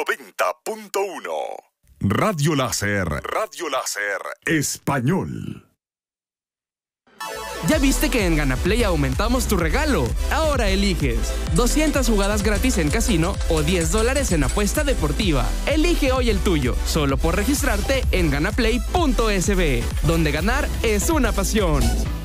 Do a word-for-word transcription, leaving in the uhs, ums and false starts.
noventa punto uno. Radio Láser. Radio Láser Español. ¿Ya viste que en GanaPlay aumentamos tu regalo? Ahora eliges doscientas jugadas gratis en casino o diez dólares en apuesta deportiva. Elige hoy el tuyo, solo por registrarte en ganaplay punto es be, donde ganar es una pasión.